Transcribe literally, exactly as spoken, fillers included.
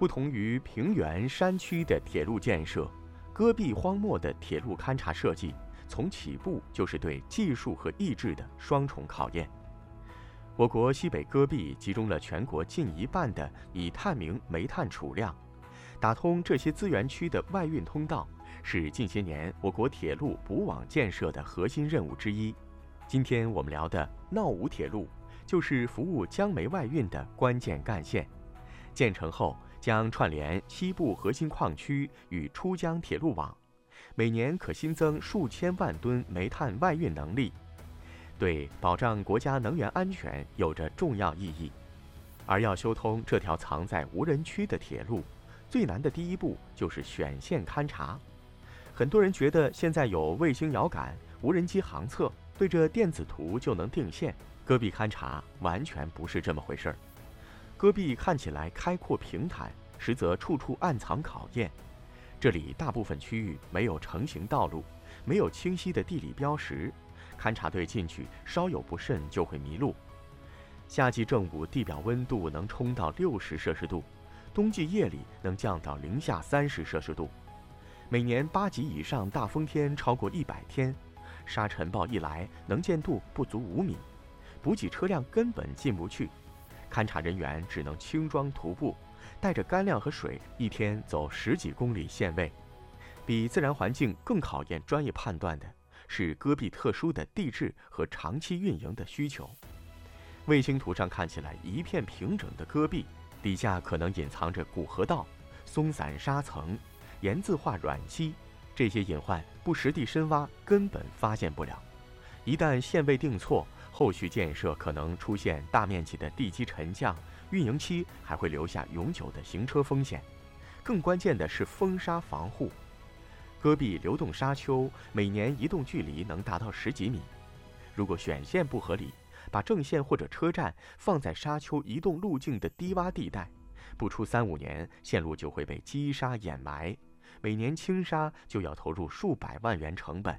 不同于平原山区的铁路建设，戈壁荒漠的铁路勘察设计从起步就是对技术和意志的双重考验。我国西北戈壁集中了全国近一半的已探明煤炭储量，打通这些资源区的外运通道，是近些年我国铁路补网建设的核心任务之一。今天我们聊的闹武铁路，就是服务江煤外运的关键干线。建成后将串联西部核心矿区与出江铁路网，每年可新增数千万吨煤炭外运能力，对保障国家能源安全有着重要意义。而要修通这条藏在无人区的铁路，最难的第一步就是选线勘察。很多人觉得现在有卫星遥感、无人机航测，对着电子图就能定线，戈壁勘察完全不是这么回事儿。戈壁看起来开阔平坦，实则处处暗藏考验。这里大部分区域没有成型道路，没有清晰的地理标识，勘察队进去稍有不慎就会迷路。夏季正午地表温度能冲到六十摄氏度，冬季夜里能降到零下三十摄氏度。每年八级以上大风天超过一百天，沙尘暴一来，能见度不足五米，补给车辆根本进不去。勘察人员只能轻装徒步，带着干粮和水，一天走十几公里线位。比自然环境更考验专业判断的是戈壁特殊的地质和长期运营的需求。卫星图上看起来一片平整的戈壁，底下可能隐藏着古河道、松散沙层、盐渍化软溪，这些隐患不实地深挖根本发现不了。一旦线位定错，后续建设可能出现大面积的地基沉降，运营期还会留下永久的行车风险。更关键的是风沙防护。戈壁流动沙丘每年移动距离能达到十几米，如果选线不合理，把正线或者车站放在沙丘移动路径的低洼地带，不出三五年，线路就会被积沙掩埋，每年清沙就要投入数百万元成本。